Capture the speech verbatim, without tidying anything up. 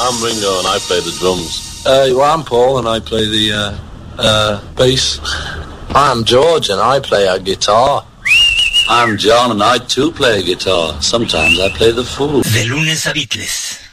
I'm Ringo and I play the drums. Uh, well, I'm Paul and I play the uh, uh, bass. I'm George and I play a guitar. I'm John and I too play a guitar. Sometimes I play the fool. De lunes a Beatles.